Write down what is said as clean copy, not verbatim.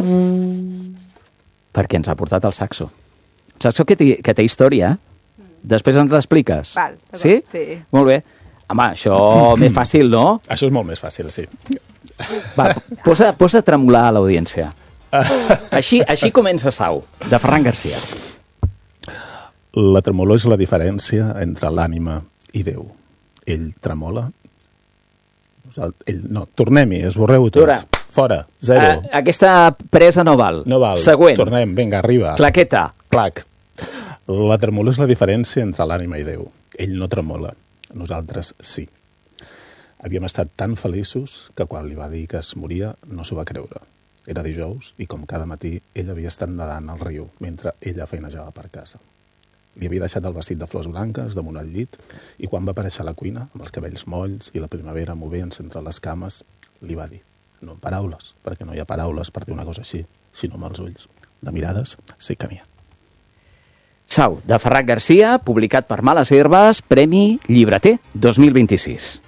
Perquè ens ha portat el saxo. El saxo que té història. Després ens l'expliques. Val, sí? Sí. Molt bé. Home, això més fàcil, no? Això és molt més fàcil, sí. Va, posa a tremolar a l'audiència. Així comença Sau, de Ferran Garcia. La tremolor és la diferència entre l'ànima i Déu. Ell tremola. No, tornem-hi, esborreu-ho tot. Fora, zero. Aquesta presa no val. No val. Següent. Tornem, vinga, arriba. Claqueta. Clac. La tremolor és la diferència entre l'ànima i Déu. Ell no tremola, nosaltres sí. Havíem estat tan feliços que quan li va dir que es moria no s'ho va creure. Era dijous i com cada matí ell havia estat nedant al riu mentre ella feinejava per casa. Li havia deixat el vestit de flors blanques damunt el llit i quan va aparèixer a la cuina, amb els cabells molls i la primavera movent-se entre les cames, li va dir, no amb paraules, perquè no hi ha paraules per dir una cosa així, sinó amb els ulls. De mirades sí que n'hi ha. Sau, de Ferran Garcia, publicat per Males Herbes, Premi Llibreter 2026.